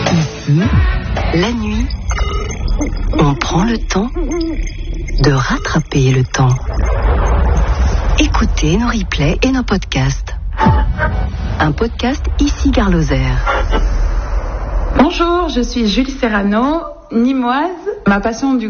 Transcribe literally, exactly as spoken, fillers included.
Ici, la nuit, on prend le temps de rattraper le temps. Écoutez nos replays et nos podcasts. Un podcast ici Gare Lozère. Bonjour, je suis Julie Serrano, nimoise. Ma passion du